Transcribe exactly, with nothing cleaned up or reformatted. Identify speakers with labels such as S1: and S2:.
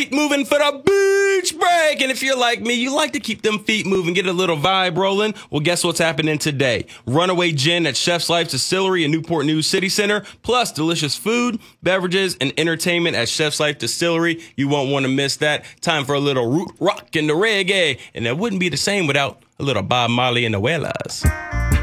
S1: feet moving for the beach break. And if you're like me, you like to keep them feet moving, get a little vibe rolling. Well, guess what's happening today? Runaway Gin at Chef's Life Distillery in Newport News City Center, plus delicious food, beverages, and entertainment at Chef's Life Distillery. You won't want to miss that. Time for a little root rock and the reggae. And that wouldn't be the same without a little Bob Marley and the Wailers.